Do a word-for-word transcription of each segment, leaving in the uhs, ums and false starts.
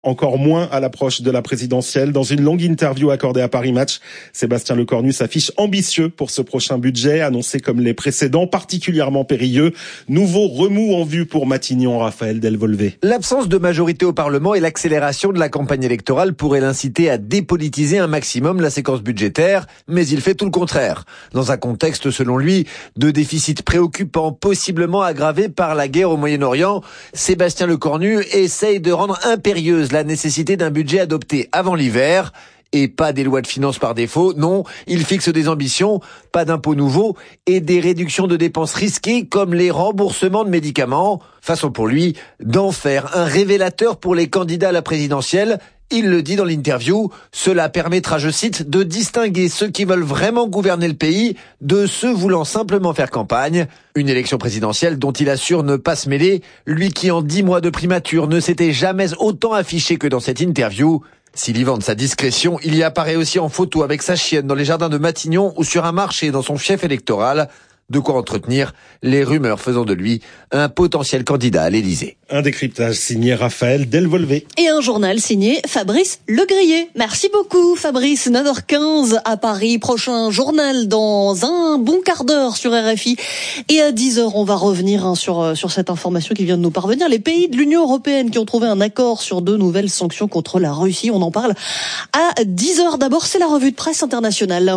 Encore moins à l'approche de la présidentielle. Dans une longue interview accordée à Paris Match, Sébastien Lecornu s'affiche ambitieux pour ce prochain budget, annoncé comme les précédents, particulièrement périlleux. Nouveau remous en vue pour Matignon, Raphaël Delvolvé. L'absence de majorité au Parlement et l'accélération de la campagne électorale pourraient l'inciter à dépolitiser un maximum la séquence budgétaire, mais il fait tout le contraire. Dans un contexte, selon lui, de déficit préoccupant, possiblement aggravé par la guerre au Moyen-Orient, Sébastien Lecornu essaye de rendre impérieuse la nécessité d'un budget adopté avant l'hiver et pas des lois de finances par défaut. Non, il fixe des ambitions, pas d'impôts nouveaux et des réductions de dépenses risquées comme les remboursements de médicaments. Façon pour lui d'en faire un révélateur pour les candidats à la présidentielle. Il le dit dans l'interview, cela permettra, je cite, de distinguer ceux qui veulent vraiment gouverner le pays de ceux voulant simplement faire campagne. Une élection présidentielle dont il assure ne pas se mêler, lui qui en dix mois de primature ne s'était jamais autant affiché que dans cette interview. S'il y vante sa discrétion, il y apparaît aussi en photo avec sa chienne dans les jardins de Matignon ou sur un marché dans son fief électoral. De quoi entretenir les rumeurs faisant de lui un potentiel candidat à l'Élysée. Un décryptage signé Raphaël Delvolvé. Et un journal signé Fabrice Legrier. Merci beaucoup Fabrice. neuf heures quinze à Paris. Prochain journal dans un bon quart d'heure sur R F I. Et à dix heures, on va revenir hein, sur, sur cette information qui vient de nous parvenir. Les pays de l'Union européenne qui ont trouvé un accord sur de nouvelles sanctions contre la Russie. On en parle à dix heures. D'abord, c'est la revue de presse internationale.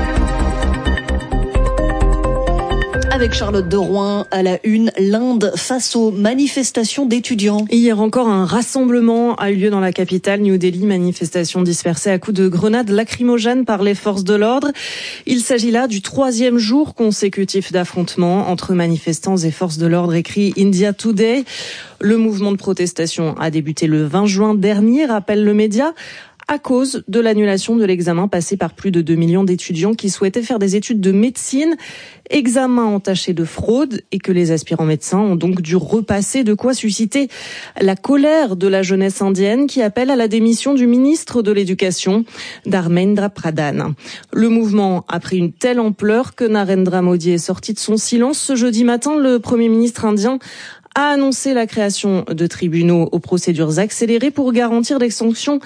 Avec Charlotte de Rouen à la une, l'Inde face aux manifestations d'étudiants. Hier encore, un rassemblement a eu lieu dans la capitale, New Delhi, manifestation dispersée à coups de grenades lacrymogènes par les forces de l'ordre. Il s'agit là du troisième jour consécutif d'affrontements entre manifestants et forces de l'ordre, écrit India Today. Le mouvement de protestation a débuté le vingt juin dernier, rappelle le média, à cause de l'annulation de l'examen passé par plus de deux millions d'étudiants qui souhaitaient faire des études de médecine. Examen entaché de fraude et que les aspirants médecins ont donc dû repasser, de quoi susciter la colère de la jeunesse indienne qui appelle à la démission du ministre de l'Éducation, Dharmendra Pradhan. Le mouvement a pris une telle ampleur que Narendra Modi est sorti de son silence. Ce jeudi matin, le Premier ministre indien a annoncé la création de tribunaux aux procédures accélérées pour garantir des sanctions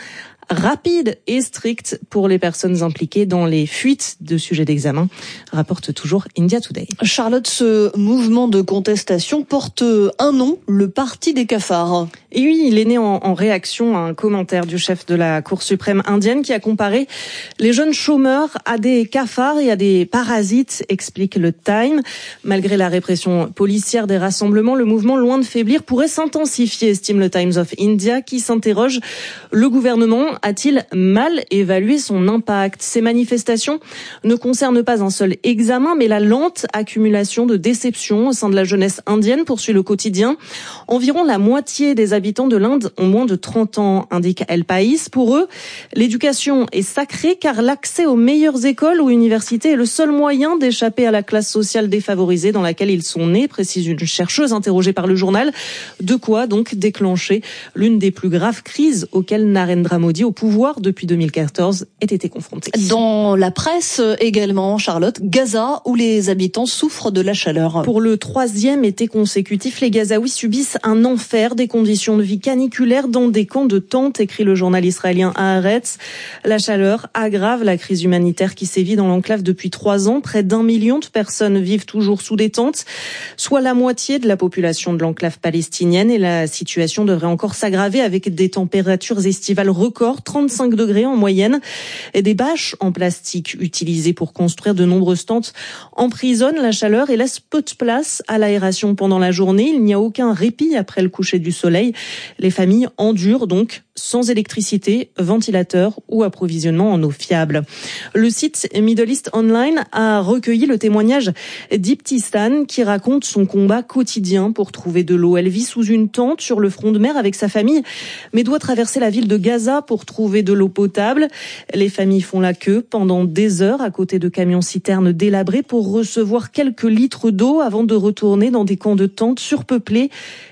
rapide et stricte pour les personnes impliquées dans les fuites de sujets d'examen, rapporte toujours India Today. Charlotte, ce mouvement de contestation porte un nom, le Parti des cafards. Et oui, il est né en, en réaction à un commentaire du chef de la Cour suprême indienne qui a comparé les jeunes chômeurs à des cafards et à des parasites, explique le Time. Malgré la répression policière des rassemblements, le mouvement, loin de faiblir, pourrait s'intensifier, estime le Times of India, qui s'interroge. Le gouvernement a-t-il mal évalué son impact ? Ces manifestations ne concernent pas un seul examen, mais la lente accumulation de déceptions au sein de la jeunesse indienne, poursuit le quotidien. Environ la moitié des habitants de l'Inde ont moins de trente ans, indique El País. Pour eux, l'éducation est sacrée car l'accès aux meilleures écoles ou universités est le seul moyen d'échapper à la classe sociale défavorisée dans laquelle ils sont nés, précise une chercheuse interrogée par le journal. De quoi donc déclencher l'une des plus graves crises auxquelles Narendra Modi, au pouvoir depuis deux mille quatorze, ait été confronté. Dans la presse également, Charlotte, Gaza, où les habitants souffrent de la chaleur. Pour le troisième été consécutif, les Gazaouis subissent un enfer, des conditions de vie caniculaires dans des camps de tentes, écrit le journal israélien Haaretz. La chaleur aggrave la crise humanitaire qui sévit dans l'enclave depuis trois ans. Près d'un million de personnes vivent toujours sous des tentes, soit la moitié de la population de l'enclave palestinienne, et la situation devrait encore s'aggraver avec des températures estivales records, trente-cinq degrés en moyenne, et des bâches en plastique utilisées pour construire de nombreuses tentes emprisonnent la chaleur et laissent peu de place à l'aération pendant la journée. Il n'y a aucun répit après le coucher du soleil. Les familles endurent donc sans électricité, ventilateur ou approvisionnement en eau fiable. Le site Middle East Online a recueilli le témoignage d'Ibtistan qui raconte son combat quotidien pour trouver de l'eau. Elle vit sous une tente sur le front de mer avec sa famille, mais doit traverser la ville de Gaza pour trouver de l'eau potable. Les familles font la queue pendant des heures à côté de camions-citernes délabrés pour recevoir quelques litres d'eau avant de retourner dans des camps de tentes surpeuplés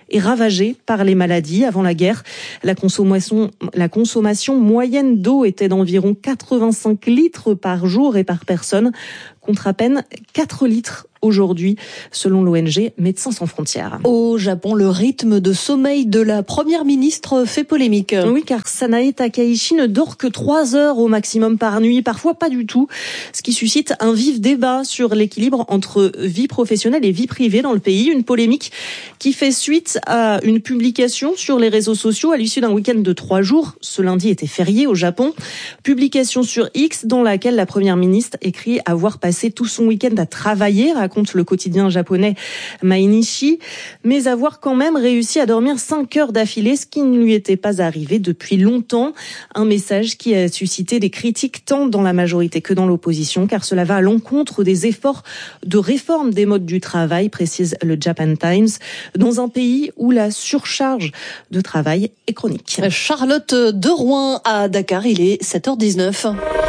est ravagé par les maladies. Avant la guerre, la consommation, la consommation moyenne d'eau était d'environ quatre-vingt-cinq litres par jour et par personne, contre à peine quatre litres aujourd'hui, selon l'O N G Médecins sans frontières. Au Japon, le rythme de sommeil de la première ministre fait polémique. Oui, car Sanae Takaichi ne dort que trois heures au maximum par nuit, parfois pas du tout, ce qui suscite un vif débat sur l'équilibre entre vie professionnelle et vie privée dans le pays. Une polémique qui fait suite à une publication sur les réseaux sociaux à l'issue d'un week-end de trois jours. Ce lundi était férié au Japon. Publication sur X dans laquelle la première ministre écrit avoir passé tout son week-end à travailler, raconte le quotidien japonais Mainichi, mais avoir quand même réussi à dormir cinq heures d'affilée, ce qui ne lui était pas arrivé depuis longtemps. Un message qui a suscité des critiques tant dans la majorité que dans l'opposition, car cela va à l'encontre des efforts de réforme des modes du travail, précise le Japan Times, dans un pays où la surcharge de travail est chronique. Charlotte de Rouen à Dakar, il est sept heures dix-neuf.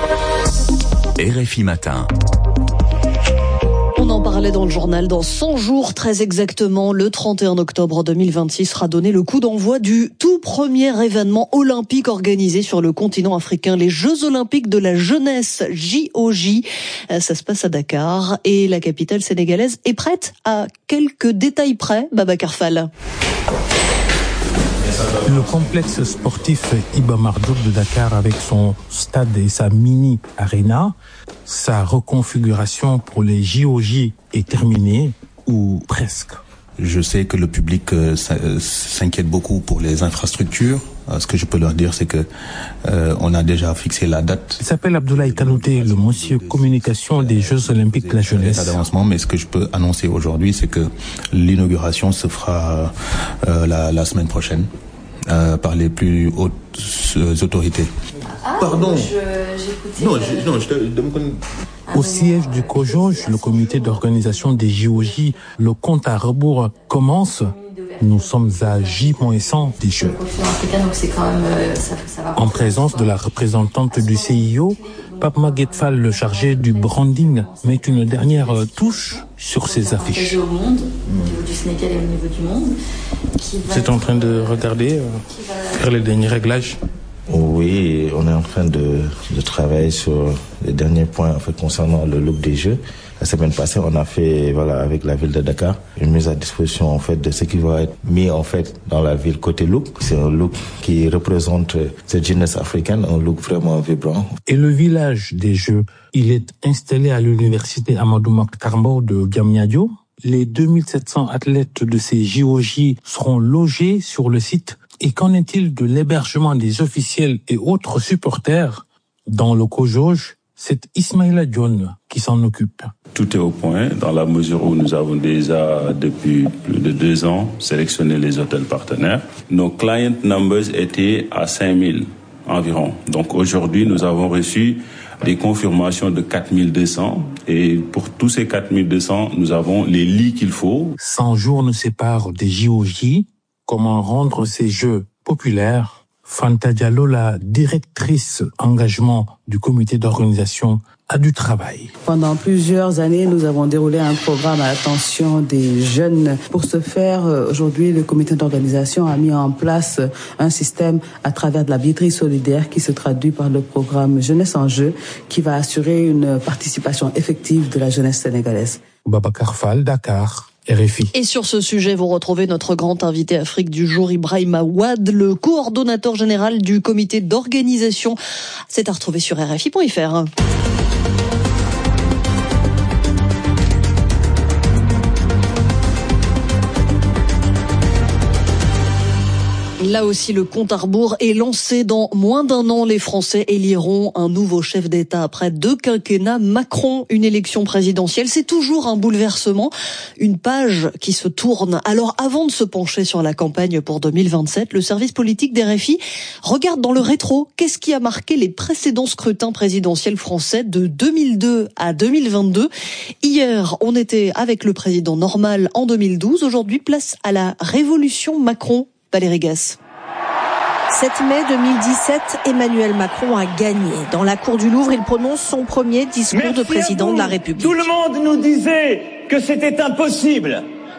R F I Matin. On en parlait dans le journal. Dans cent jours, très exactement, le trente et un octobre deux mille vingt-six sera donné le coup d'envoi du tout premier événement olympique organisé sur le continent africain, les Jeux olympiques de la jeunesse, J O J. Ça se passe à Dakar et la capitale sénégalaise est prête à quelques détails près. Babacar Fall. Le complexe sportif Iba Mar Diop de Dakar avec son stade et sa mini arena, sa reconfiguration pour les J O J est terminée ou presque. Je sais que le public euh, s'inquiète beaucoup pour les infrastructures. Euh, ce que je peux leur dire, c'est que euh, on a déjà fixé la date. Il s'appelle Abdoulaye Kanouté, le monsieur communication des Jeux Olympiques de la jeunesse. D'avancement, mais ce que je peux annoncer aujourd'hui, c'est que l'inauguration se fera euh, la, la semaine prochaine. Euh, par les plus hautes euh, autorités. Ah, Pardon. Je, non, je, non, je te, de me connais. Au siège du COJOJ, le comité d'organisation des J O J, le compte à rebours commence. Nous sommes à J cent des Jeux. En présence de la représentante du C I O, Pape Maguette Fall, le chargé du branding, met une dernière touche sur ses affiches. Au monde, au niveau du Sénégal et au niveau du monde. Vous êtes en train de regarder, euh, faire les derniers réglages? Oui, on est en train de, de travailler sur les derniers points en fait, concernant le look des Jeux. La semaine passée, on a fait, voilà, avec la ville de Dakar, une mise à disposition en fait de ce qui va être mis en fait dans la ville côté look. C'est un look qui représente cette jeunesse africaine, un look vraiment vibrant. Et le village des Jeux, il est installé à l'université Amadou Mahtar Mbow de Diamniadio. Les deux mille sept cents athlètes de ces J O J seront logés sur le site. Et qu'en est-il de l'hébergement des officiels et autres supporters dans le COJOJ? C'est Ismaïla Dione qui s'en occupe. Tout est au point dans la mesure où nous avons déjà depuis plus de deux ans sélectionné les hôtels partenaires. Nos client numbers étaient à cinq mille environ. Donc aujourd'hui, nous avons reçu des confirmations de quatre mille deux cents et pour tous ces quatre mille deux cents, nous avons les lits qu'il faut. cent jours nous séparent des J O J. Comment rendre ces jeux populaires? Fanta Diallo, la directrice engagement du comité d'organisation, a du travail. Pendant plusieurs années, nous avons déroulé un programme à l'attention des jeunes. Pour ce faire, aujourd'hui, le comité d'organisation a mis en place un système à travers de la billetterie solidaire qui se traduit par le programme Jeunesse en Jeu, qui va assurer une participation effective de la jeunesse sénégalaise. Babacar Fall, Dakar. R F I. Et sur ce sujet, vous retrouvez notre grand invité Afrique du jour, Ibrahima Ouad, le coordonnateur général du comité d'organisation. C'est à retrouver sur R F I point F R. Là aussi, le compte à rebours est lancé. Dans moins d'un an, les Français éliront un nouveau chef d'État après deux quinquennats Macron. Une élection présidentielle, c'est toujours un bouleversement, une page qui se tourne. Alors, avant de se pencher sur la campagne pour deux mille vingt-sept, le service politique d'R F I regarde dans le rétro. Qu'est-ce qui a marqué les précédents scrutins présidentiels français de deux mille deux à deux mille vingt-deux? Hier, on était avec le président normal en deux mille douze. Aujourd'hui, place à la révolution Macron. Valérie Gasse. sept mai deux mille dix-sept, Emmanuel Macron a gagné. Dans la cour du Louvre, il prononce son premier discours Merci de président de la République. Tout le monde nous disait que c'était impossible.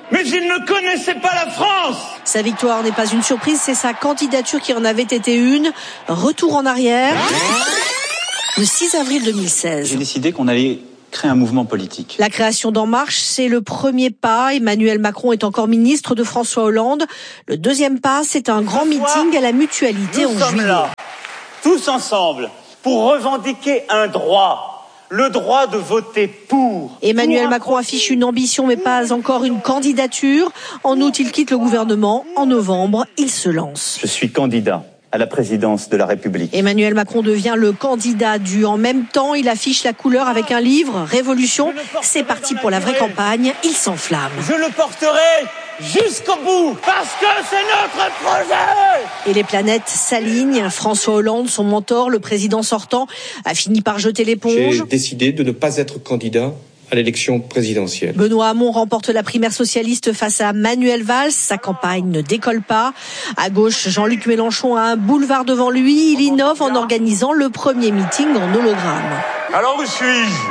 Mais ils ne connaissaient pas la France. Sa victoire n'est pas une surprise, c'est sa candidature qui en avait été une. Retour en arrière. Le six avril deux mille seize. J'ai décidé qu'on allait créer un mouvement politique. La création d'En Marche, c'est le premier pas. Emmanuel Macron est encore ministre de François Hollande. Le deuxième pas, c'est un grand meeting à la Mutualité en juillet. Nous sommes là, tous ensemble, pour revendiquer un droit. Le droit de voter pour. Emmanuel pour Macron affiche une ambition mais pas encore une candidature. En août, il quitte le gouvernement. En novembre, il se lance. Je suis candidat à la présidence de la République. Emmanuel Macron devient le candidat du en même temps. Il affiche la couleur avec un livre, Révolution. C'est parti pour la vraie campagne. Il s'enflamme. Je le porterai jusqu'au bout, parce que c'est notre projet. Et les planètes s'alignent. François Hollande, son mentor, le président sortant, a fini par jeter l'éponge. J'ai décidé de ne pas être candidat à l'élection présidentielle. Benoît Hamon remporte la primaire socialiste face à Manuel Valls. Sa campagne ne décolle pas. À gauche, Jean-Luc Mélenchon a un boulevard devant lui. Il innove en organisant le premier meeting en hologramme. Alors où suis-je ?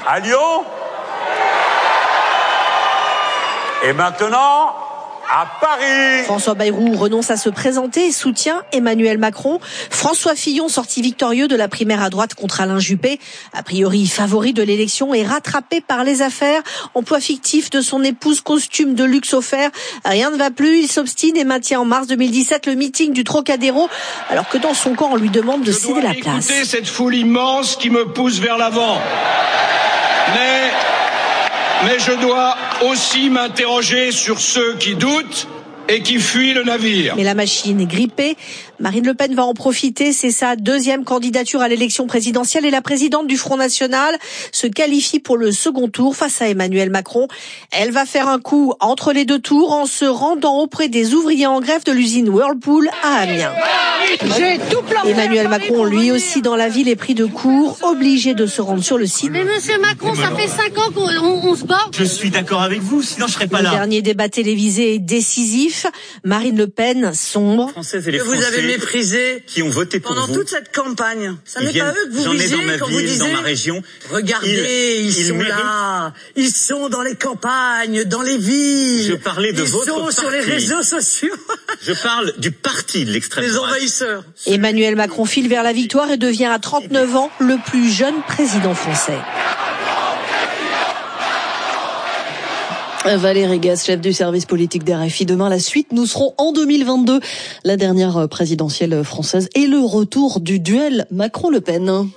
À Lyon ? Et maintenant, à Paris. François Bayrou renonce à se présenter et soutient Emmanuel Macron. François Fillon, sorti victorieux de la primaire à droite contre Alain Juppé, a priori favori de l'élection, est rattrapé par les affaires. Emploi fictif de son épouse, costume de luxe offert. Rien ne va plus, il s'obstine et maintient en mars deux mille dix-sept le meeting du Trocadéro, alors que dans son camp, on lui demande de céder la place. Écoutez cette foule immense qui me pousse vers l'avant. Mais... Mais je dois aussi m'interroger sur ceux qui doutent et qui fuient le navire. Mais la machine est grippée. Marine Le Pen va en profiter. C'est sa deuxième candidature à l'élection présidentielle et la présidente du Front National se qualifie pour le second tour face à Emmanuel Macron. Elle va faire un coup entre les deux tours en se rendant auprès des ouvriers en grève de l'usine Whirlpool à Amiens. J'ai tout planté. Emmanuel Macron, lui aussi dans la ville, est pris de court, obligé de se rendre sur le site. Mais monsieur Macron, ça fait cinq ans qu'on on, on se bat. Je suis d'accord avec vous, sinon je serais pas là. Le dernier débat télévisé est décisif. Marine Le Pen sombre. Françaises et les que Français vous avez méprisé qui ont voté pour pendant vous. toute cette campagne. Ça n'est viennent, pas eux que vous j'en ai visez dans ma quand ville, vous disiez. Dans ma région. Regardez, ils, ils sont méritent. là. Ils sont dans les campagnes, dans les villes. Je parlais de ils votre sont parti. sur les réseaux sociaux. Je parle du parti de l'extrême droite. Les envahisseurs. Emmanuel Macron file vers la victoire et devient à trente-neuf ans le plus jeune président français. Valérie Gaz, chef du service politique d'R F I. Demain, la suite, nous serons en deux mille vingt-deux, la dernière présidentielle française et le retour du duel Macron-Le Pen.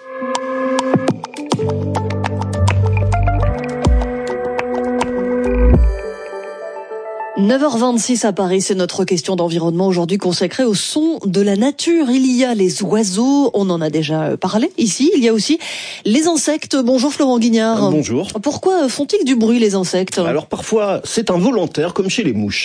neuf heures vingt-six à Paris, c'est notre question d'environnement aujourd'hui consacrée au son de la nature. Il y a les oiseaux, on en a déjà parlé ici. Il y a aussi les insectes. Bonjour Florent Guignard. Bonjour. Pourquoi font-ils du bruit les insectes ? Alors parfois c'est involontaire comme chez les mouches.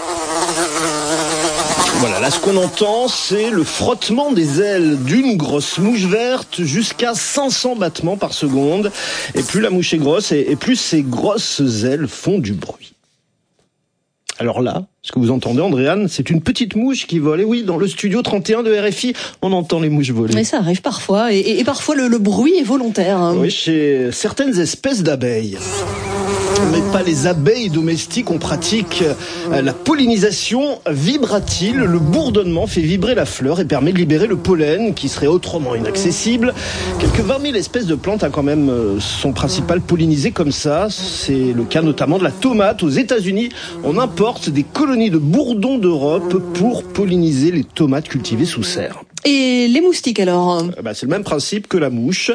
Voilà, là ce qu'on entend c'est le frottement des ailes d'une grosse mouche verte jusqu'à cinq cents battements par seconde. Et plus la mouche est grosse et plus ces grosses ailes font du bruit. Alors là, ce que vous entendez, Andréane, c'est une petite mouche qui vole. Et oui, dans le studio trente et un de R F I, on entend les mouches voler. Mais ça arrive parfois, et, et, et parfois le, le bruit est volontaire. Hein. Oui, chez certaines espèces d'abeilles. Mais pas les abeilles domestiques, on pratique la pollinisation vibratile. Le bourdonnement fait vibrer la fleur et permet de libérer le pollen qui serait autrement inaccessible. Quelques vingt mille espèces de plantes hein, quand même sont principales pollinisées comme ça. C'est le cas notamment de la tomate. Aux États-Unis, on importe des colonies de bourdons d'Europe pour polliniser les tomates cultivées sous serre. Et les moustiques alors ? Bah, c'est le même principe que la mouche.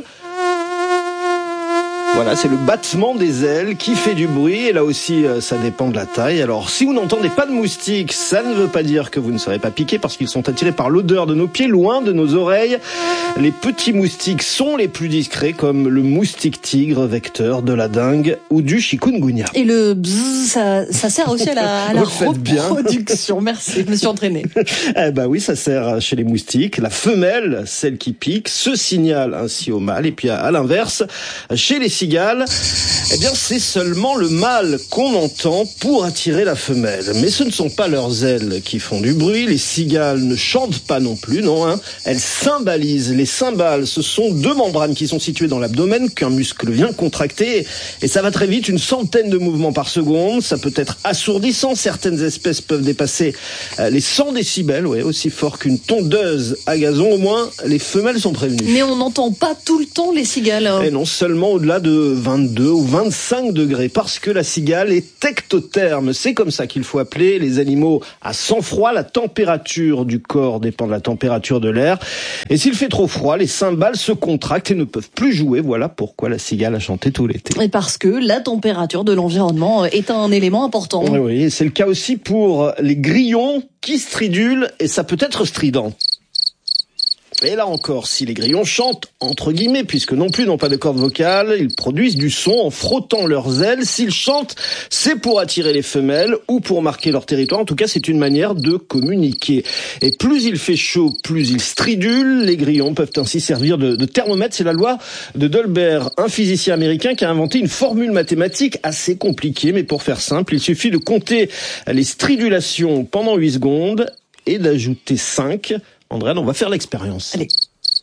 Voilà, c'est le battement des ailes qui fait du bruit, et là aussi, ça dépend de la taille. Alors, si vous n'entendez pas de moustiques, ça ne veut pas dire que vous ne serez pas piqué, parce qu'ils sont attirés par l'odeur de nos pieds, loin de nos oreilles. Les petits moustiques sont les plus discrets, comme le moustique tigre, vecteur de la dengue ou du chikungunya. Et le bzzz, ça, ça sert aussi à la, à la reproduction. Merci, je me suis entraînée. Eh ben oui, ça sert chez les moustiques. La femelle, celle qui pique, se signale ainsi au mâle, et puis à, à l'inverse, chez les cigales, eh bien c'est seulement le mâle qu'on entend pour attirer la femelle. Mais ce ne sont pas leurs ailes qui font du bruit, les cigales ne chantent pas non plus, non, hein. Elles cymbalisent. Les cymbales, ce sont deux membranes qui sont situées dans l'abdomen qu'un muscle vient contracter et ça va très vite, une centaine de mouvements par seconde. Ça peut être assourdissant, certaines espèces peuvent dépasser les cent décibels, ouais, aussi fort qu'une tondeuse à gazon. Au moins, les femelles sont prévenues. Mais on n'entend pas tout le temps les cigales. Et non, seulement au-delà de vingt-deux ou vingt-cinq degrés, parce que la cigale est ectotherme. C'est comme ça qu'il faut appeler les animaux à sang froid. La température du corps dépend de la température de l'air. Et s'il fait trop froid, les cymbales se contractent et ne peuvent plus jouer. Voilà pourquoi la cigale a chanté tout l'été. Et parce que la température de l'environnement est un élément important. Oui, oui, c'est le cas aussi pour les grillons qui stridulent, et ça peut être strident. Et là encore, si les grillons chantent, entre guillemets, puisque non plus n'ont pas de cordes vocales, ils produisent du son en frottant leurs ailes. S'ils chantent, c'est pour attirer les femelles ou pour marquer leur territoire. En tout cas, c'est une manière de communiquer. Et plus il fait chaud, plus ils stridulent. Les grillons peuvent ainsi servir de, de thermomètre. C'est la loi de Dolbear, un physicien américain qui a inventé une formule mathématique assez compliquée. Mais pour faire simple, il suffit de compter les stridulations pendant huit secondes et d'ajouter cinq. Andréane, on va faire l'expérience. Allez.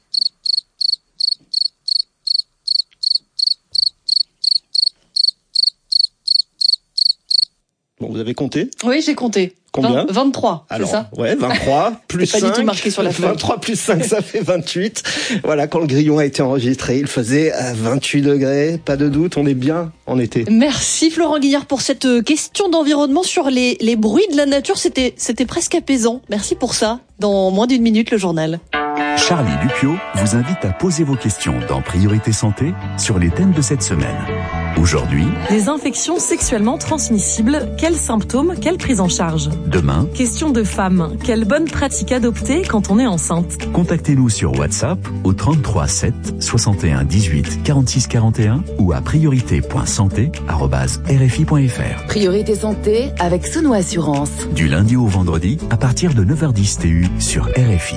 Bon, vous avez compté ? Oui, j'ai compté. Combien ? vingt-trois, Alors, c'est ça ? Ouais, vingt-trois plus c'est cinq. pas du tout marqué sur la feuille. vingt-trois plus cinq, ça fait vingt-huit. Voilà, quand le grillon a été enregistré, il faisait à vingt-huit degrés. Pas de doute, on est bien en été. Merci Florent Guillard pour cette question d'environnement sur les, les bruits de la nature. C'était, c'était presque apaisant. Merci pour ça. Dans moins d'une minute, le journal. Charlie Dupio vous invite à poser vos questions dans Priorité Santé sur les thèmes de cette semaine. Aujourd'hui, les infections sexuellement transmissibles, quels symptômes, quelle prise en charge ? Demain, question de femmes, quelle bonne pratique adopter quand on est enceinte ? Contactez-nous sur WhatsApp au trente-trois sept soixante et un dix-huit quarante-six quarante et un ou à priorité point santé arobase r f i point f r. Priorité Santé avec Sono Assurance. Du lundi au vendredi à partir de neuf heures dix T U sur R F I.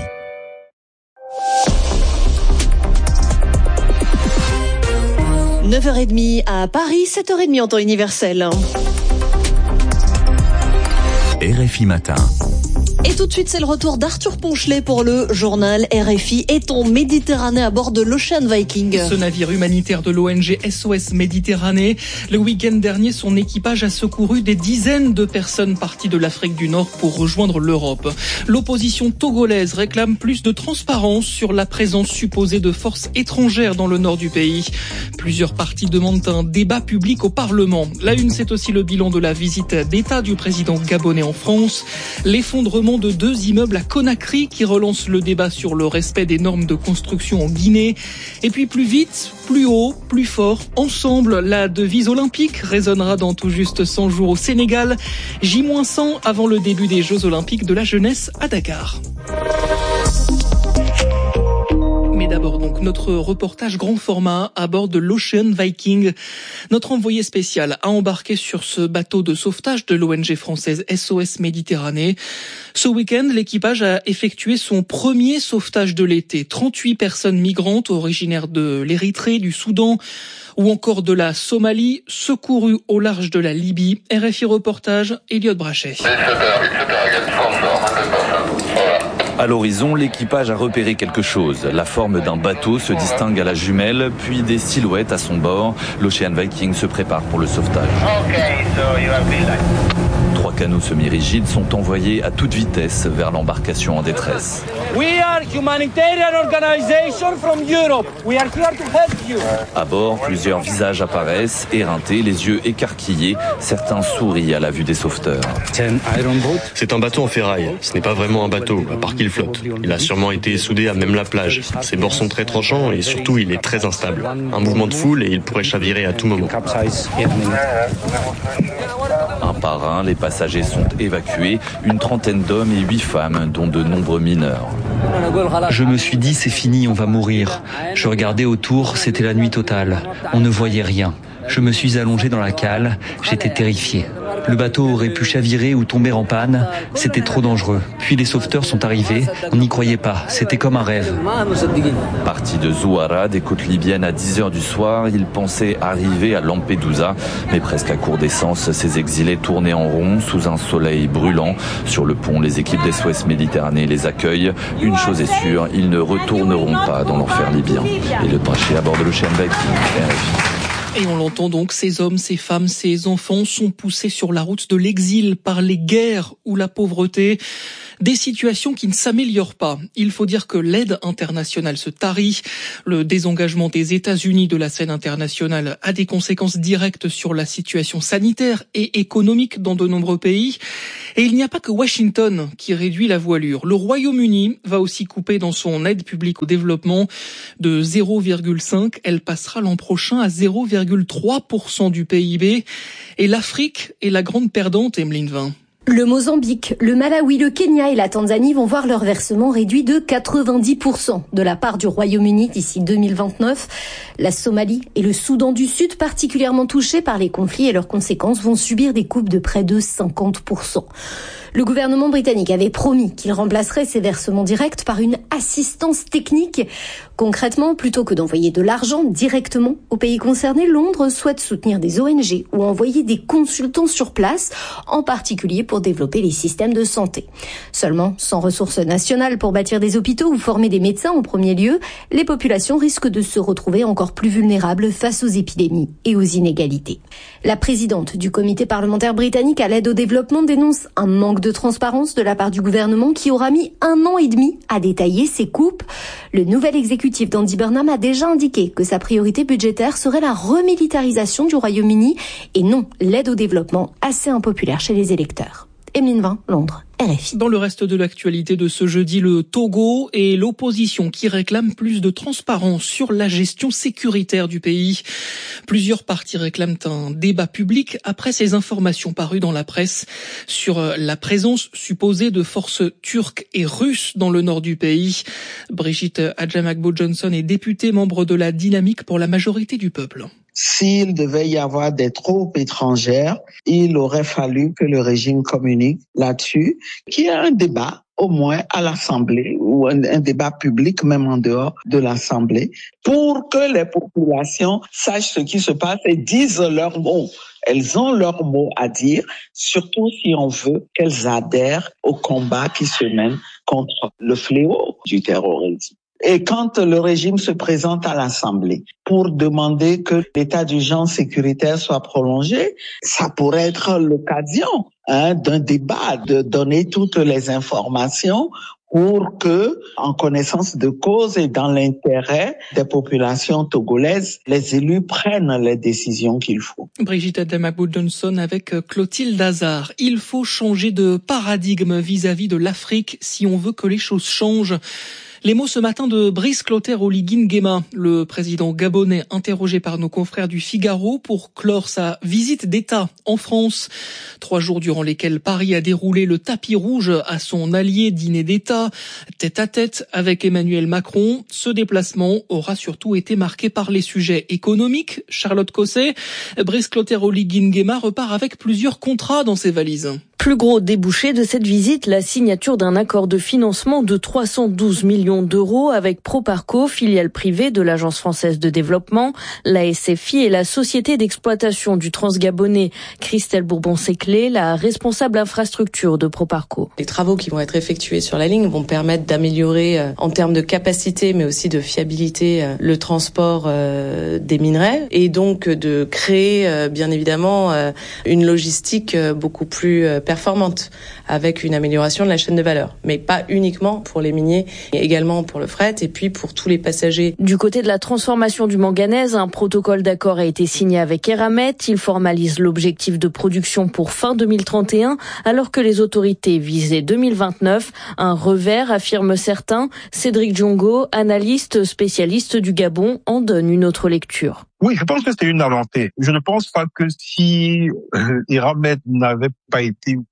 neuf heures trente à Paris, sept heures trente en temps universel. R F I Matin. Et tout de suite, c'est le retour d'Arthur Ponchelet pour le journal R F I. Est en Méditerranée à bord de l'Ocean Viking. Ce navire humanitaire de l'O N G S O S Méditerranée. Le week-end dernier, son équipage a secouru des dizaines de personnes parties de l'Afrique du Nord pour rejoindre l'Europe. L'opposition togolaise réclame plus de transparence sur la présence supposée de forces étrangères dans le nord du pays. Plusieurs partis demandent un débat public au Parlement. La une, c'est aussi le bilan de la visite d'État du président gabonais en France. L'effondrement de deux immeubles à Conakry qui relance le débat sur le respect des normes de construction en Guinée. Et puis plus vite, plus haut, plus fort, ensemble, la devise olympique résonnera dans tout juste cent jours au Sénégal. J cent avant le début des Jeux olympiques de la jeunesse à Dakar. Mais d'abord donc notre reportage grand format à bord de l'Ocean Viking. Notre envoyé spécial a embarqué sur ce bateau de sauvetage de l'O N G française S O S Méditerranée. Ce week-end, l'équipage a effectué son premier sauvetage de l'été. trente-huit personnes migrantes originaires de l'Érythrée, du Soudan ou encore de la Somalie, secourues au large de la Libye. R F I reportage, Elliot Brachet. À l'horizon, l'équipage a repéré quelque chose. La forme d'un bateau se distingue à la jumelle, puis des silhouettes à son bord. L'Ocean Viking se prépare pour le sauvetage. Okay, so you have been like... Trois canots semi-rigides sont envoyés à toute vitesse vers l'embarcation en détresse. We are humanitarian organization from Europe. We are here to help you. À bord, plusieurs visages apparaissent, éreintés, les yeux écarquillés. Certains sourient à la vue des sauveteurs. C'est un bateau en ferraille. Ce n'est pas vraiment un bateau, à part qu'il flotte. Il a sûrement été soudé à même la plage. Ses bords sont très tranchants et surtout, il est très instable. Un mouvement de foule et il pourrait chavirer à tout moment. Un par un, les passagers sont évacués. Une trentaine d'hommes et huit femmes, dont de nombreux mineurs. Je me suis dit, c'est fini, on va mourir. Je regardais autour, c'était la nuit totale. On ne voyait rien. Je me suis allongé dans la cale, j'étais terrifié. Le bateau aurait pu chavirer ou tomber en panne. C'était trop dangereux. Puis les sauveteurs sont arrivés. On n'y croyait pas. C'était comme un rêve. Parti de Zouara, des côtes libyennes, à dix heures du soir, ils pensaient arriver à Lampedusa. Mais presque à court d'essence, ces exilés tournaient en rond sous un soleil brûlant. Sur le pont, les équipes d'S O S Méditerranée les accueillent. Une chose est sûre, ils ne retourneront pas dans l'enfer libyen. Et le Traché à bord de l'Ocean Viking, R F I. Et on l'entend donc, ces hommes, ces femmes, ces enfants sont poussés sur la route de l'exil par les guerres ou la pauvreté. Des situations qui ne s'améliorent pas. Il faut dire que l'aide internationale se tarit. Le désengagement des États-Unis de la scène internationale a des conséquences directes sur la situation sanitaire et économique dans de nombreux pays. Et il n'y a pas que Washington qui réduit la voilure. Le Royaume-Uni va aussi couper dans son aide publique au développement de zéro virgule cinq. Elle passera l'an prochain à zéro virgule trois pour cent du P I B. Et l'Afrique est la grande perdante, Emeline Vin. Le Mozambique, le Malawi, le Kenya et la Tanzanie vont voir leur versement réduit de quatre-vingt-dix pour cent de la part du Royaume-Uni d'ici deux mille vingt-neuf. La Somalie et le Soudan du Sud, particulièrement touchés par les conflits et leurs conséquences, vont subir des coupes de près de cinquante pour cent. Le gouvernement britannique avait promis qu'il remplacerait ces versements directs par une assistance technique. Concrètement, plutôt que d'envoyer de l'argent directement aux pays concernés, Londres souhaite soutenir des O N G ou envoyer des consultants sur place, en particulier pour développer les systèmes de santé. Seulement, sans ressources nationales pour bâtir des hôpitaux ou former des médecins en premier lieu, les populations risquent de se retrouver encore plus vulnérables face aux épidémies et aux inégalités. La présidente du comité parlementaire britannique à l'aide au développement dénonce un manque de transparence de la part du gouvernement qui aura mis un an et demi à détailler ses coupes. Le nouvel exécutif d'Andy Burnham a déjà indiqué que sa priorité budgétaire serait la remilitarisation du Royaume-Uni et non l'aide au développement, assez impopulaire chez les électeurs. Emeline Vin, Londres, R F I. Dans le reste de l'actualité de ce jeudi, le Togo et l'opposition qui réclament plus de transparence sur la gestion sécuritaire du pays. Plusieurs partis réclament un débat public après ces informations parues dans la presse sur la présence supposée de forces turques et russes dans le nord du pays. Brigitte Adjamakbo-Johnson est députée membre de la Dynamique pour la majorité du peuple. S'il devait y avoir des troupes étrangères, il aurait fallu que le régime communique là-dessus, qu'il y ait un débat, au moins à l'Assemblée, ou un, un débat public, même en dehors de l'Assemblée, pour que les populations sachent ce qui se passe et disent leurs mots. Elles ont leurs mots à dire, surtout si on veut qu'elles adhèrent au combat qui se mène contre le fléau du terrorisme. Et quand le régime se présente à l'Assemblée pour demander que l'état d'urgence sécuritaire soit prolongé, ça pourrait être l'occasion hein, d'un débat, de donner toutes les informations pour que, en connaissance de cause et dans l'intérêt des populations togolaises, les élus prennent les décisions qu'il faut. Brigitte Adjamakbo-Johnson avec Clotilde Hazard. Il faut changer de paradigme vis-à-vis de l'Afrique si on veut que les choses changent. Les mots ce matin de Brice Clotaire Oligui Nguema, le président gabonais interrogé par nos confrères du Figaro pour clore sa visite d'État en France. Trois jours durant lesquels Paris a déroulé le tapis rouge à son allié dîner d'État, tête à tête avec Emmanuel Macron. Ce déplacement aura surtout été marqué par les sujets économiques. Charlotte Cosset, Brice Clotaire Oligui Nguema repart avec plusieurs contrats dans ses valises. Plus gros débouché de cette visite, la signature d'un accord de financement de trois cent douze millions d'euros avec Proparco, filiale privée de l'Agence française de développement, la S F I et la société d'exploitation du Transgabonais. Christelle Bourbon-Séclé, la responsable infrastructure de Proparco. Les travaux qui vont être effectués sur la ligne vont permettre d'améliorer euh, en termes de capacité mais aussi de fiabilité euh, le transport euh, des minerais et donc euh, de créer euh, bien évidemment euh, une logistique euh, beaucoup plus euh, performante avec une amélioration de la chaîne de valeur, mais pas uniquement pour les miniers, mais également pour le fret et puis pour tous les passagers. Du côté de la transformation du manganèse, un protocole d'accord a été signé avec Eramet. Il formalise l'objectif de production pour fin deux mille trente et un, alors que les autorités visaient deux mille vingt-neuf. Un revers, affirment certains. Cédric Diongo, analyste spécialiste du Gabon, en donne une autre lecture. Oui, je pense que c'était une avancée. Je ne pense pas que si euh, Eramet n'avait pas été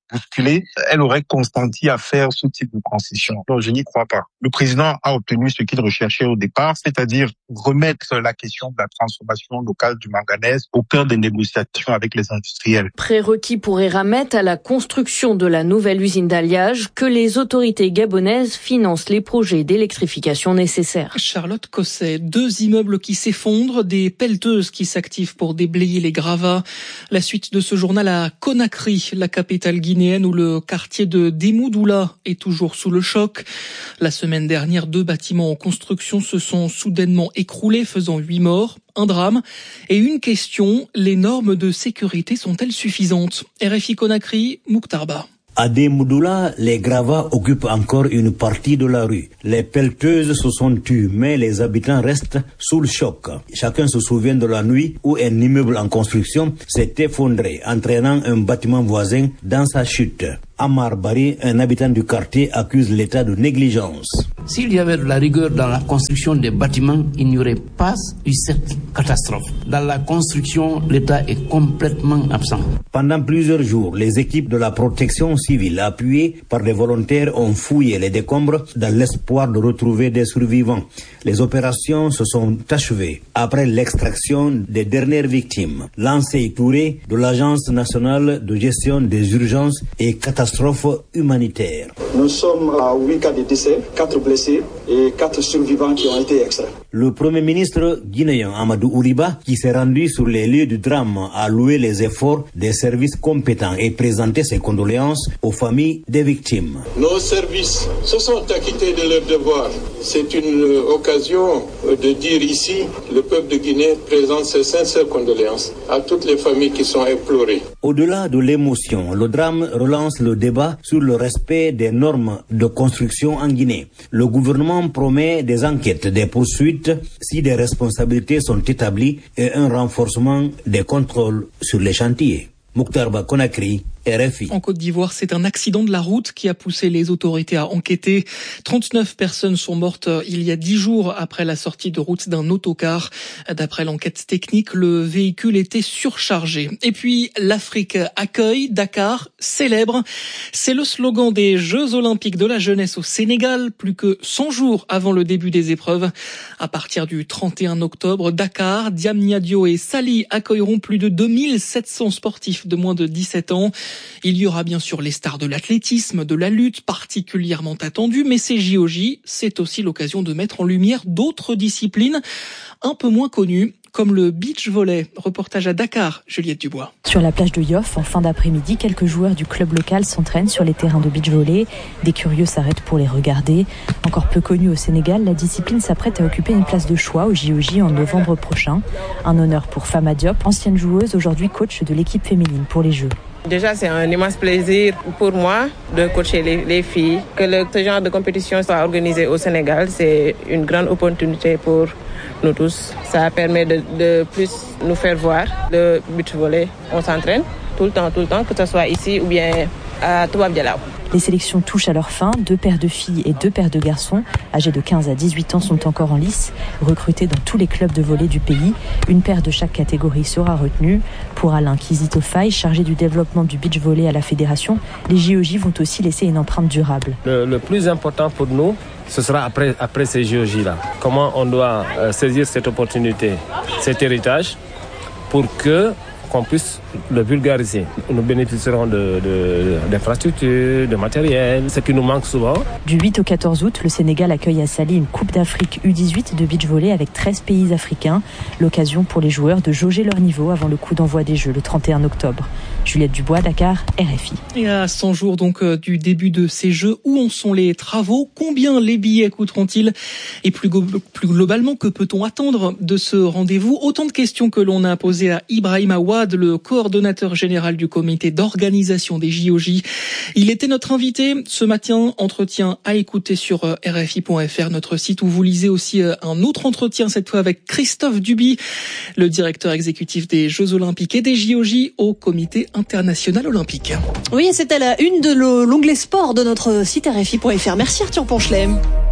bousculée, elle aurait consenti à faire ce type de concession. Donc, je n'y crois pas. Le président a obtenu ce qu'il recherchait au départ, c'est-à-dire remettre la question de la transformation locale du manganèse au cœur des négociations avec les industriels. Prérequis pour Eramet à la construction de la nouvelle usine d'alliage, que les autorités gabonaises financent les projets d'électrification nécessaires. Charlotte Cosset, deux immeubles qui s'effondrent, des pelleteuses qui s'activent pour déblayer les gravats. La suite de ce journal à Conakry, la capitale guinéenne où le quartier de Demoudoula est toujours sous le choc. La semaine dernière, deux bâtiments en construction se sont soudainement écroulés, faisant huit morts. Un drame et une question, les normes de sécurité sont-elles suffisantes? R F I Conakry, Mouktarba. À Demoudoula, les gravats occupent encore une partie de la rue. Les pelleteuses se sont tues, mais les habitants restent sous le choc. Chacun se souvient de la nuit où un immeuble en construction s'est effondré, entraînant un bâtiment voisin dans sa chute. Amar Bari, un habitant du quartier, accuse l'État de négligence. S'il y avait de la rigueur dans la construction des bâtiments, il n'y aurait pas eu cette catastrophe. Dans la construction, l'État est complètement absent. Pendant plusieurs jours, les équipes de la protection civile, appuyées par des volontaires, ont fouillé les décombres dans l'espoir de retrouver des survivants. Les opérations se sont achevées après l'extraction des dernières victimes. Lancé Touré de l'Agence nationale de gestion des urgences et catastrophes humanitaires. Nous sommes à huit cas de décès, quatre blessés et quatre survivants qui ont été extraits. Le Premier ministre guinéen Amadou Ouriba, qui s'est rendu sur les lieux du drame, a loué les efforts des services compétents et présenté ses condoléances aux familles des victimes. Nos services se sont acquittés de leur devoir. C'est une occasion de dire ici, le peuple de Guinée présente ses sincères condoléances à toutes les familles qui sont éplorées. Au-delà de l'émotion, le drame relance le débat sur le respect des normes de construction en Guinée. Le gouvernement promet des enquêtes, des poursuites si des responsabilités sont établies et un renforcement des contrôles sur les chantiers. Mouktarba Conakry, R F I. En Côte d'Ivoire, c'est un accident de la route qui a poussé les autorités à enquêter. trente-neuf personnes sont mortes il y a dix jours après la sortie de route d'un autocar. D'après l'enquête technique, le véhicule était surchargé. Et puis, l'Afrique accueille, Dakar célèbre. C'est le slogan des Jeux Olympiques de la jeunesse au Sénégal, plus que cent jours avant le début des épreuves. À partir du trente et un octobre, Dakar, Diamniadio et Saly accueilleront plus de deux mille sept cents sportifs de moins de dix-sept ans. Il y aura bien sûr les stars de l'athlétisme, de la lutte particulièrement attendues, mais ces J O J, c'est aussi l'occasion de mettre en lumière d'autres disciplines un peu moins connues, comme le beach volley. Reportage à Dakar, Juliette Dubois. Sur la plage de Yoff, en fin d'après-midi, quelques joueurs du club local s'entraînent sur les terrains de beach volley. Des curieux s'arrêtent pour les regarder. Encore peu connue au Sénégal, la discipline s'apprête à occuper une place de choix au J O J en novembre prochain. Un honneur pour Fama Diop, ancienne joueuse, aujourd'hui coach de l'équipe féminine pour les Jeux. Déjà, c'est un immense plaisir pour moi de coacher les, les filles. Que le, ce genre de compétition soit organisé au Sénégal, c'est une grande opportunité pour nous tous. Ça permet de, de plus nous faire voir le beach volley. On s'entraîne tout le temps, tout le temps, que ce soit ici ou bien à Toubab Dialaw. Les sélections touchent à leur fin. Deux paires de filles et deux paires de garçons, âgés de quinze à dix-huit ans, sont encore en lice, recrutés dans tous les clubs de volley du pays. Une paire de chaque catégorie sera retenue. Pour Alain Kizito-Faye, chargé du développement du beach volley à la fédération, les J O J vont aussi laisser une empreinte durable. Le, le plus important pour nous, ce sera après, après ces J O J-là. Comment on doit euh, saisir cette opportunité, cet héritage, pour que qu'on puisse le vulgariser. Nous bénéficierons de, de, d'infrastructures, de matériel, ce qui nous manque souvent. Du huit au quatorze août, le Sénégal accueille à Saly une Coupe d'Afrique U dix-huit de beach volley avec treize pays africains. L'occasion pour les joueurs de jauger leur niveau avant le coup d'envoi des Jeux le trente et un octobre. Juliette Dubois, Dakar, R F I. Et à cent jours donc du début de ces Jeux, où en sont les travaux? Combien les billets coûteront-ils? Et plus, go- plus globalement, que peut-on attendre de ce rendez-vous? Autant de questions que l'on a posées à Ibrahim Awad, le coordonnateur général du comité d'organisation des J O J. Il était notre invité ce matin. Entretien à écouter sur R F I point F R, notre site, où vous lisez aussi un autre entretien, cette fois avec Christophe Duby, le directeur exécutif des Jeux Olympiques et des J O J au comité international olympique. Oui, c'était la une de l'onglet sport de notre site R F I point F R. Merci Arthur Ponchelet.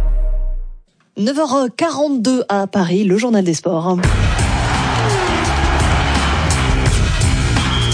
neuf heures quarante-deux à Paris, le journal des sports.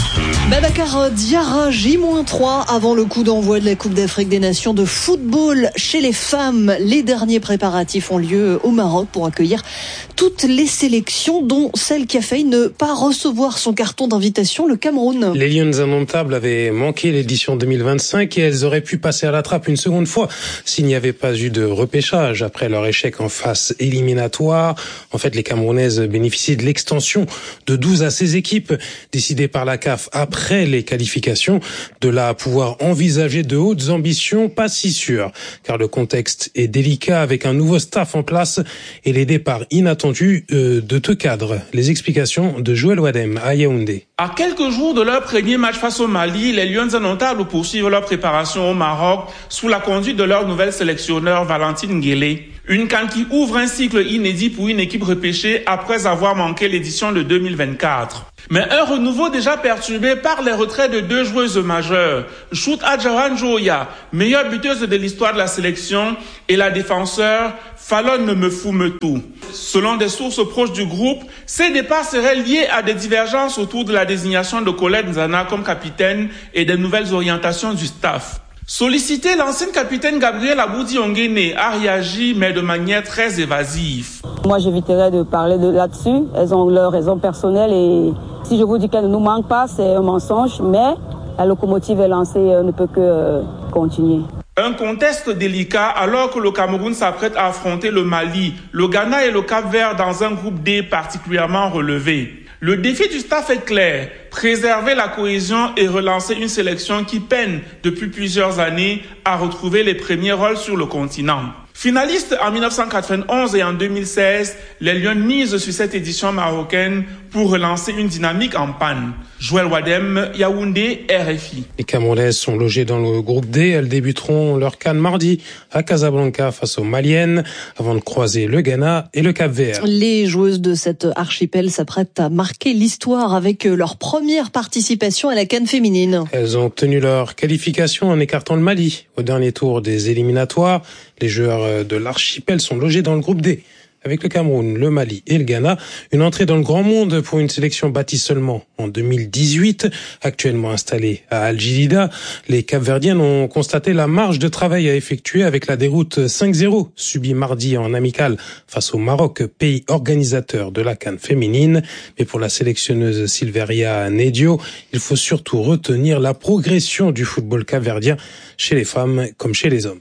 Babacar Diarra, J trois avant le coup d'envoi de la Coupe d'Afrique des Nations de football chez les femmes. Les derniers préparatifs ont lieu au Maroc pour accueillir toutes les sélections, dont celle qui a failli ne pas recevoir son carton d'invitation, le Cameroun. Les Lions indomptables avaient manqué l'édition deux mille vingt-cinq et elles auraient pu passer à la trappe une seconde fois s'il n'y avait pas eu de repêchage après leur échec en phase éliminatoire. En fait, les Camerounaises bénéficient de l'extension de douze à seize équipes décidées par la C A F après les qualifications. De là à pouvoir envisager de hautes ambitions, pas si sûr, car le contexte est délicat avec un nouveau staff en place et les départs inattendus euh, de deux cadres. Les explications de Joël Wadem à Yaoundé. À quelques jours de leur premier match face au Mali, les Lions indomptables poursuivent leur préparation au Maroc sous la conduite de leur nouvelle sélectionneur Valentine Guélé. Une CAN qui ouvre un cycle inédit pour une équipe repêchée après avoir manqué l'édition de deux mille vingt-quatre. Mais un renouveau déjà perturbé par les retraits de deux joueuses majeures, Chout Adjaran Joya, meilleure buteuse de l'histoire de la sélection, et la défenseur Fallon Mefoumetou. Selon des sources proches du groupe, ces départs seraient liés à des divergences autour de la désignation de Colette Nzana comme capitaine et des nouvelles orientations du staff. Sollicité, l'ancienne capitaine Gabrielle Aboudi-Onguene a réagi, mais de manière très évasive. Moi, j'éviterais de parler de là-dessus. Elles ont leurs raisons personnelles et si je vous dis qu'elles ne nous manquent pas, c'est un mensonge, mais la locomotive est lancée, elle ne peut que euh, continuer. Un contexte délicat alors que le Cameroun s'apprête à affronter le Mali, le Ghana et le Cap-Vert dans un groupe D particulièrement relevé. Le défi du staff est clair, préserver la cohésion et relancer une sélection qui peine depuis plusieurs années à retrouver les premiers rôles sur le continent. Finalistes en dix-neuf cent quatre-vingt-onze et en deux mille seize, les Lions misent sur cette édition marocaine pour relancer une dynamique en panne. Joël Wadem, Yaoundé, R F I. Les Camerounaises sont logées dans le groupe D. Elles débuteront leur CAN mardi à Casablanca face aux Maliennes avant de croiser le Ghana et le Cap-Vert. Les joueuses de cet archipel s'apprêtent à marquer l'histoire avec leur première participation à la CAN féminine. Elles ont tenu leur qualification en écartant le Mali au dernier tour des éliminatoires. Les joueurs de l'archipel sont logés dans le groupe D. Avec le Cameroun, le Mali et le Ghana, une entrée dans le grand monde pour une sélection bâtie seulement en deux mille dix-huit, actuellement installée à Al Jadida. Les Cap-Verdiennes ont constaté la marge de travail à effectuer avec la déroute cinq zéro subie mardi en amical face au Maroc, pays organisateur de la CAN féminine. Mais pour la sélectionneuse Silveria Nedio, il faut surtout retenir la progression du football capverdien chez les femmes comme chez les hommes.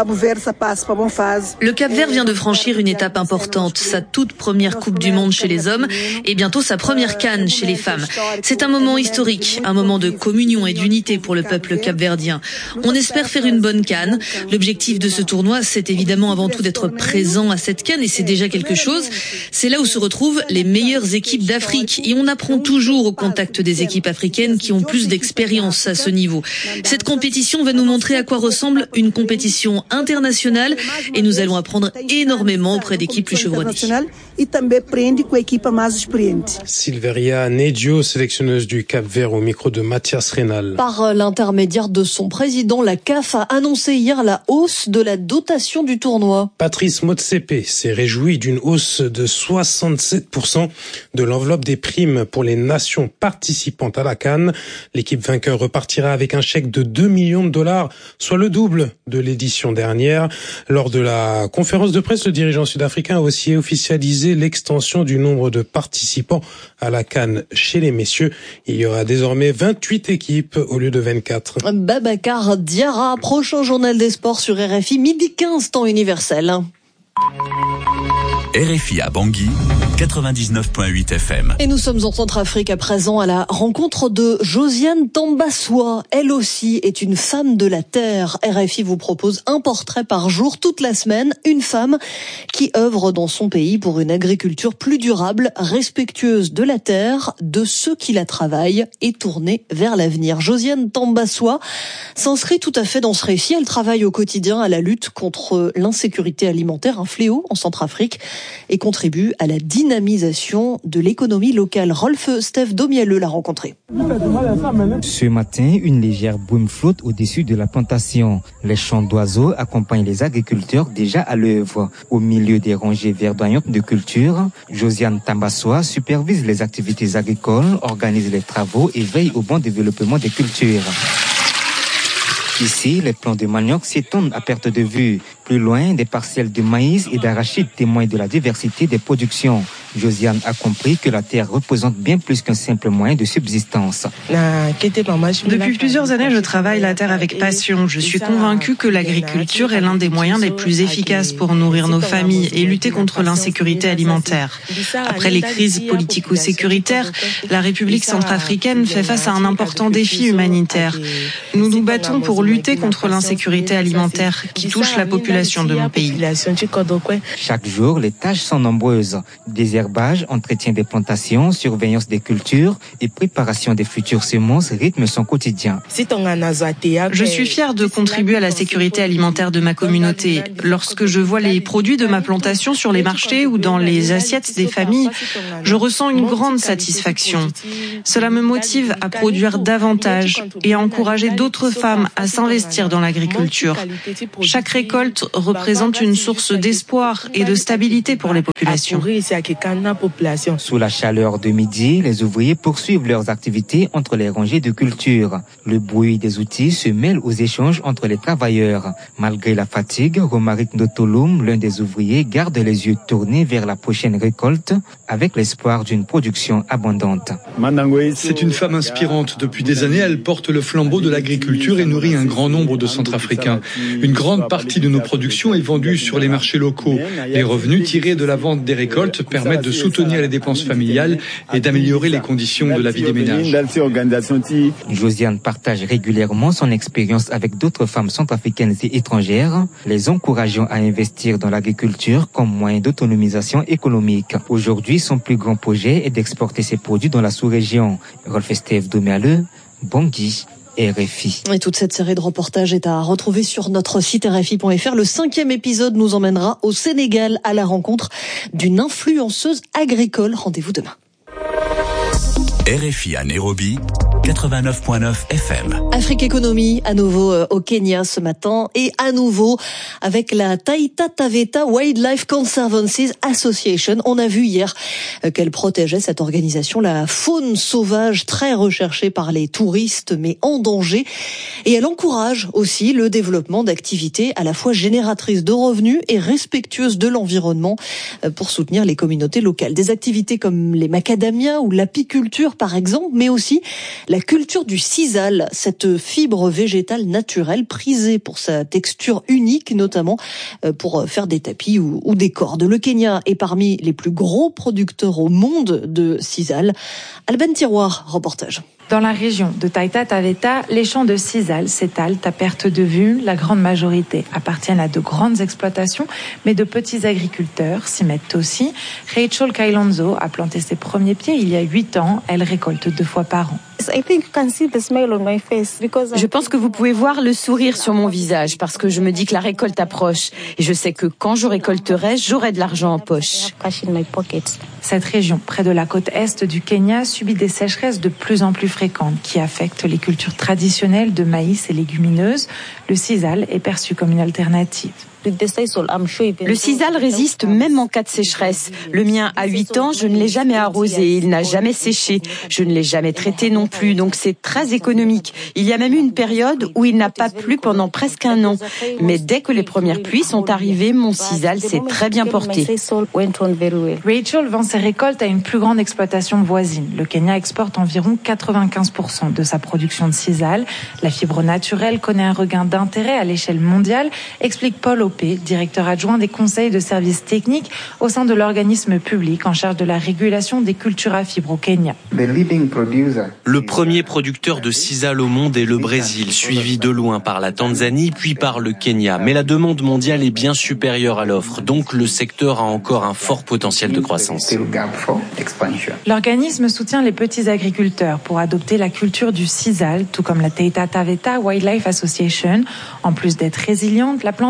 Le Cap-Vert vient de franchir une étape importante, sa toute première Coupe du Monde chez les hommes et bientôt sa première CAN chez les femmes. C'est un moment historique, un moment de communion et d'unité pour le peuple capverdien. On espère faire une bonne CAN. L'objectif de ce tournoi, c'est évidemment avant tout d'être présent à cette CAN et c'est déjà quelque chose. C'est là où se retrouvent les meilleures équipes d'Afrique et on apprend toujours au contact des équipes africaines qui ont plus d'expérience à ce niveau. Cette compétition va nous montrer à quoi ressemble une compétition internationale et nous allons apprendre énormément auprès d'équipes plus chevronnées. Silveria Nedio, sélectionneuse du Cap-Vert au micro de Mathias Rénal. Par l'intermédiaire de son président, la C A F a annoncé hier la hausse de la dotation du tournoi. Patrice Motsepe s'est réjoui d'une hausse de soixante-sept pour cent de l'enveloppe des primes pour les nations participantes à la CAN. L'équipe vainqueur repartira avec un chèque de deux millions de dollars, soit le double de l'édition dernière. Lors de la conférence de presse, le dirigeant sud-africain a aussi officialisé l'extension du nombre de participants à la CAN chez les messieurs. Il y aura désormais vingt-huit équipes au lieu de vingt-quatre. Babacar Diarra, prochain journal des sports sur R F I, midi quinze, temps universel. R F I à Bangui, quatre-vingt-dix-neuf virgule huit F M. Et nous sommes en Centrafrique à présent à la rencontre de Josiane Tambassoa. Elle aussi est une femme de la terre. R F I vous propose un portrait par jour toute la semaine. Une femme qui œuvre dans son pays pour une agriculture plus durable, respectueuse de la terre, de ceux qui la travaillent et tournée vers l'avenir. Josiane Tambassoa s'inscrit tout à fait dans ce récit. Elle travaille au quotidien à la lutte contre l'insécurité alimentaire, hein, fléau en Centrafrique et contribue à la dynamisation de l'économie locale. Rolf Steph Domielleux l'a rencontré. Ce matin, une légère brume flotte au-dessus de la plantation. Les chants d'oiseaux accompagnent les agriculteurs déjà à l'œuvre. Au milieu des rangées verdoyantes de culture, Josiane Tambassoa supervise les activités agricoles, organise les travaux et veille au bon développement des cultures. Ici, les plants de manioc s'étendent à perte de vue. Plus loin, des parcelles de maïs et d'arachide témoignent de la diversité des productions. Josiane a compris que la terre représente bien plus qu'un simple moyen de subsistance. Depuis plusieurs années, je travaille la terre avec passion. Je suis convaincue que l'agriculture est l'un des moyens les plus efficaces pour nourrir nos familles et lutter contre l'insécurité alimentaire. Après les crises politico-sécuritaires, la République centrafricaine fait face à un important défi humanitaire. Nous nous battons pour lutter contre l'insécurité alimentaire qui touche la population de mon pays. Chaque jour, les tâches sont nombreuses. Désherbage, entretien des plantations, surveillance des cultures et préparation des futures semences rythment son quotidien. Je suis fière de contribuer à la sécurité alimentaire de ma communauté. Lorsque je vois les produits de ma plantation sur les marchés ou dans les assiettes des familles, je ressens une grande satisfaction. Cela me motive à produire davantage et à encourager d'autres femmes à s'investir dans l'agriculture. Chaque récolte représente une source d'espoir et de stabilité pour les populations. Sous la chaleur de midi, les ouvriers poursuivent leurs activités entre les rangées de culture. Le bruit des outils se mêle aux échanges entre les travailleurs. Malgré la fatigue, Romaric Ndotolum, l'un des ouvriers, garde les yeux tournés vers la prochaine récolte avec l'espoir d'une production abondante. C'est une femme inspirante. Depuis des années, elle porte le flambeau de l'agriculture et nourrit un grand nombre de Centrafricains. Une grande partie de nos productions est vendue sur les marchés locaux. Les revenus tirés de la vente des récoltes permettent de soutenir les dépenses familiales et d'améliorer les conditions de la vie des ménages. Josiane partage régulièrement son expérience avec d'autres femmes centrafricaines et étrangères, les encourageant à investir dans l'agriculture comme moyen d'autonomisation économique. Aujourd'hui, son plus grand projet est d'exporter ses produits dans la sous-région. Rolf Steph Domielleux, Bangui. R F I. Et toute cette série de reportages est à retrouver sur notre site R F I point F R. Le cinquième épisode nous emmènera au Sénégal à la rencontre d'une influenceuse agricole. Rendez-vous demain. R F I à Nairobi, quatre-vingt-neuf virgule neuf F M. Afrique Économie, à nouveau au Kenya ce matin et à nouveau avec la Taita Taveta Wildlife Conservancy Association. On a vu hier qu'elle protégeait, cette organisation, la faune sauvage très recherchée par les touristes mais en danger. Et elle encourage aussi le développement d'activités à la fois génératrices de revenus et respectueuses de l'environnement pour soutenir les communautés locales. Des activités comme les macadamias ou l'apiculture par exemple, mais aussi la culture du sisal, cette fibre végétale naturelle prisée pour sa texture unique, notamment pour faire des tapis ou, ou des cordes. Le Kenya est parmi les plus gros producteurs au monde de sisal. Alben Tiroir, reportage. Dans la région de Taita Taveta, les champs de sisal s'étalent à perte de vue. La grande majorité appartiennent à de grandes exploitations, mais de petits agriculteurs s'y mettent aussi. Rachel Kailonzo a planté ses premiers pieds il y a huit ans. Elle récolte deux fois par an. Je pense que vous pouvez voir le sourire sur mon visage parce que je me dis que la récolte approche. Et je sais que quand je récolterai, j'aurai de l'argent en poche. Cette région, près de la côte est du Kenya, subit des sécheresses de plus en plus fréquentes qui affectent les cultures traditionnelles de maïs et légumineuses. Le sisal est perçu comme une alternative. Le sisal résiste même en cas de sécheresse. Le mien a huit ans, je ne l'ai jamais arrosé, il n'a jamais séché. Je ne l'ai jamais traité non plus, donc c'est très économique. Il y a même eu une période où il n'a pas plu pendant presque un an. Mais dès que les premières pluies sont arrivées, mon sisal s'est très bien porté. Rachel vend ses récoltes à une plus grande exploitation voisine. Le Kenya exporte environ quatre-vingt-quinze pour cent de sa production de sisal. La fibre naturelle connaît un regain d'intérêt à l'échelle mondiale, explique Paul Opé, directeur adjoint des conseils de services techniques au sein de l'organisme public en charge de la régulation des cultures à fibres au Kenya. Le premier producteur de sisal au monde est le Brésil, suivi de loin par la Tanzanie, puis par le Kenya. Mais la demande mondiale est bien supérieure à l'offre, donc le secteur a encore un fort potentiel de croissance. L'organisme soutient les petits agriculteurs pour adopter la culture du sisal, tout comme la Taita Taveta Wildlife Association. En plus d'être résiliente, la plante permet de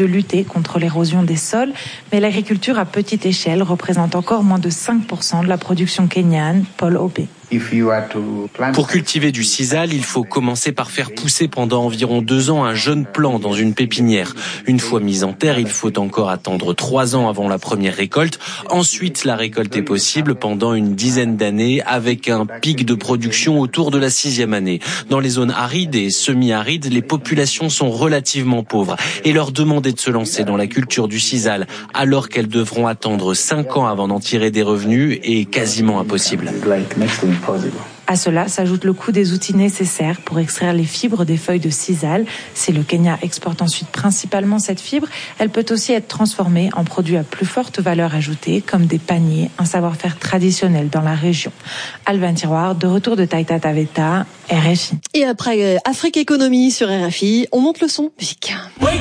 lutter contre l'érosion des sols, mais l'agriculture à petite échelle représente encore moins de cinq pour cent de la production kenyane. Paul Opé. Pour cultiver du sisal, il faut commencer par faire pousser pendant environ deux ans un jeune plant dans une pépinière. Une fois mis en terre, il faut encore attendre trois ans avant la première récolte. Ensuite, la récolte est possible pendant une dizaine d'années avec un pic de production autour de la sixième année. Dans les zones arides et semi-arides, les populations sont relativement pauvres et leur demander de se lancer dans la culture du sisal alors qu'elles devront attendre cinq ans avant d'en tirer des revenus est quasiment impossible. À cela s'ajoute le coût des outils nécessaires pour extraire les fibres des feuilles de sisal. Si le Kenya exporte ensuite principalement cette fibre, elle peut aussi être transformée en produits à plus forte valeur ajoutée, comme des paniers, un savoir-faire traditionnel dans la région. Alvin Tiroir, de retour de Taita Taveta, R F I. Et après Afrique Économie sur R F I, on monte le son. Musique.